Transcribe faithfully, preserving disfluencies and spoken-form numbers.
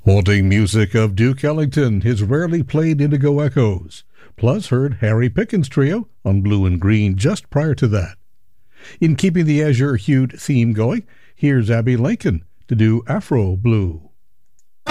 Haunting music of Duke Ellington, his rarely played Indigo Echoes, plus heard Harry Pickens Trio on Blue and Green just prior to that. In keeping the azure-hued theme going, here's Abbey Lincoln to do Afro Blue.